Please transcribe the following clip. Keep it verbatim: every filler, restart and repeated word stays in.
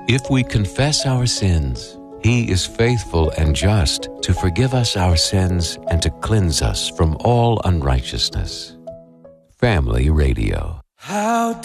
If we confess our sins, He is faithful and just to forgive us our sins and to cleanse us from all unrighteousness. Family Radio. How